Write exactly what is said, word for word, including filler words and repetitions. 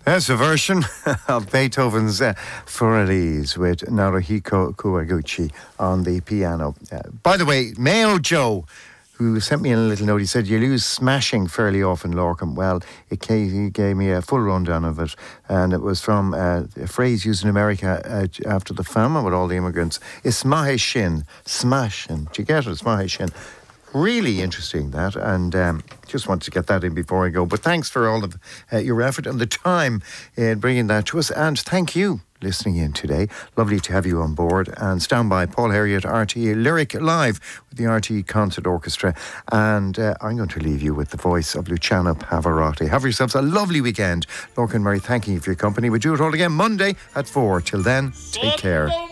That's a version of Beethoven's uh, Furalese with Naruhiko Kawaguchi on the piano. Uh, by the way, Mayo Joe, who sent me in a little note, he said, you lose smashing fairly often, Lorcan. Well, it came, he gave me a full rundown of it, and it was from uh, a phrase used in America uh, after the famine with all the immigrants. Ismahe shin, smashing. Do you get it? Ismahe shin. Really interesting, that, and um, just wanted to get that in before I go. But thanks for all of uh, your effort and the time in bringing that to us, and thank you listening in today. Lovely to have you on board. And stand by, Paul Herriott, R T E Lyric Live with the R T E Concert Orchestra, and uh, I'm going to leave you with the voice of Luciano Pavarotti. Have yourselves a lovely weekend. Lorcan Murray, thanking you for your company. We'll do it all again Monday at four. Till then, take care.